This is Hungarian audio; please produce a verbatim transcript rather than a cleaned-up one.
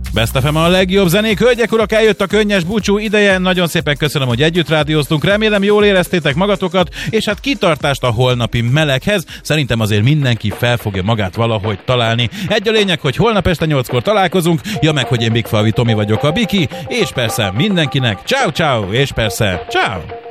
Best ef em a legjobb zenék. Hölgyek, urak, eljött a könnyes búcsú ideje. Nagyon szépen köszönöm, hogy együtt rádióztunk. Remélem, jól éreztétek magatokat, és hát kitartást a holnapi meleghez. Szerintem azért mindenki fel fogja magát valahogy találni. Egy a lényeg, hogy holnap este nyolckor találkozunk. Ja, meg, hogy én Bigfalvi Tomi vagyok, a Biki, és persze mindenkinek ciao ciao, és persze ciao.